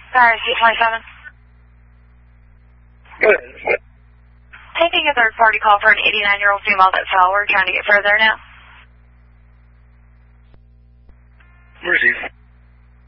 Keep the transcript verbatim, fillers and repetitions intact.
Sorry, C twenty-seven. Good. Taking a third-party call for an eighty-nine-year-old female that fell. We're trying to get further now. Receive.